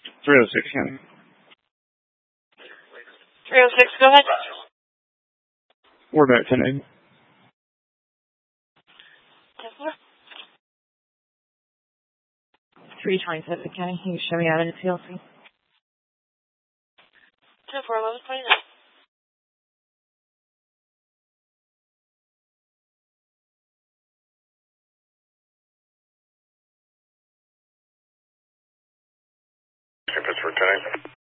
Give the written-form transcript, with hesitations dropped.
306 County. 306, go ahead. We're about 10-8. 10-4. 327 County, can you show me out of the TLC? 10-4, 1129. Pittsburgh 10-8.